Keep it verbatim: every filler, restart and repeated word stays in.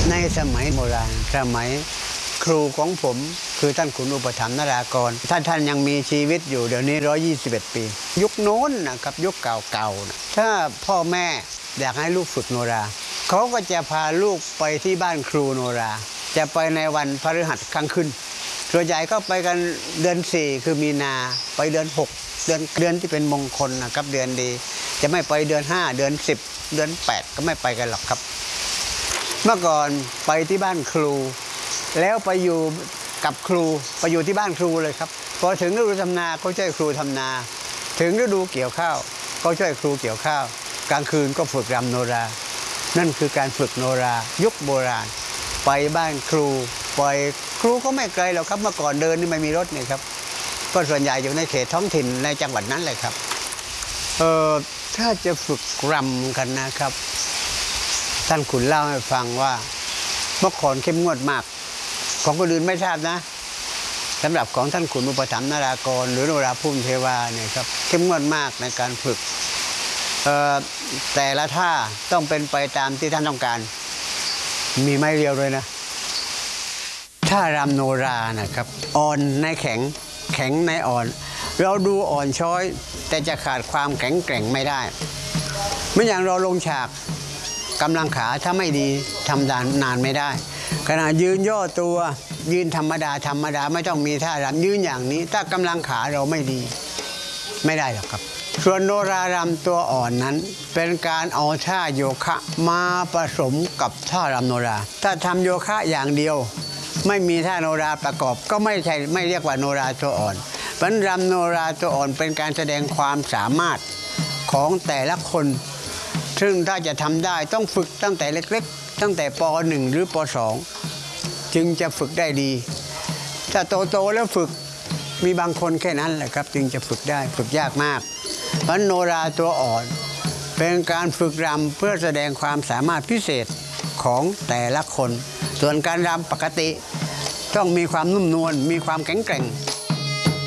ในสมัยโบราณสมัยครูของผมคือท่านขุนอุปถัมภ์นรากรท่านท่านยังมีชีวิตอยู่เดี๋ยวนี้หนึ่งร้อยยี่สิบเอ็ดปียุคโน้นนะครับยุคเก่าๆนะถ้าพ่อแม่อยากให้ลูกฝึกโนราเขาก็จะพาลูกไปที่บ้านครูโนราจะไปในวันพฤหัสค่ำขึ้นส่วนใหญ่ก็ไปกันเดือนสี่คือมีนาไปเดือนหกเดือนเดือนที่เป็นมงคลนะครับเดือนดีจะไม่ไปเดือนห้าเดือนสิบเดือนแปดก็ไม่ไปกันหรอกครับเมื่อก่อนไปที่บ้านครูแล้วไปอยู่กับครูไปอยู่ที่บ้านครูเลยครับพอถึงฤดูทำนาก็ช่วยครูทำนาถึงฤดูเกี่ยวข้าวก็ช่วยครูเกี่ยวข้าวกลางคืนก็ฝึกรำโนรานั่นคือการฝึกโนรายุคโบราณไปบ้านครูไปครูก็ไม่ไกลหรอกครับเมื่อก่อนเดินนี่ไม่มีรถนี่ครับก็ส่วนใหญ่อยู่ในเขตท้องถิ่นในจังหวัดนั้นเลยครับเออถ้าจะฝึกรำกันนะครับท่านขุนเล่าให้ฟังว่าเมื่อก่อนเข้มงวดมากของคนอื่นไม่ทราบนะสำหรับของท่านขุนอุปถัมภ์นรากรหรือโนราพุ่มเทวาเนี่ยครับเข้มงวดมากในการฝึกแต่ละท่าต้องเป็นไปตามที่ท่านต้องการมีไม้เรียวเลยนะท่ารำโนรานะครับอ่อนในแข็งแข็งในอ่อนเราดูอ่อนช้อยแต่จะขาดความแข็งแกร่งไม่ได้เมื่ออย่างเราลงฉากกำลังขาถ้าไม่ดีทำนานไม่ได้ขณะยืนย่อตัวยืนธรรมดาธรรมดาไม่ต้องมีท่ารำยืนอย่างนี้ถ้ากำลังขาเราไม่ดีไม่ได้หรอกครับส่วนโนรารำตัวอ่อนนั้นเป็นการเอาท่าโยคะมาผสมกับท่ารำโนราถ้าทำโยคะอย่างเดียวไม่มีท่าโนราประกอบก็ไม่ใช่ไม่เรียกว่าโนราตัวอ่อนเพราะรำโนราตัวอ่อนเป็นการแสดงความสามารถของแต่ละคนซึ่งถ้าจะทำได้ต้องฝึกตั้งแต่เล็กๆตั้งแต่ป หนึ่ง หรือป สอง จึงจะฝึกได้ดีถ้าโตๆแล้วฝึกมีบางคนแค่นั้นแหละครับจึงจะฝึกได้ฝึกยากมากเพราะโนราตัวอ่อนเป็นการฝึกรำเพื่อแสดงความสามารถพิเศษของแต่ละคนส่วนการรำปกติต้องมีความนุ่มนวลมีความแข็งแกร่ง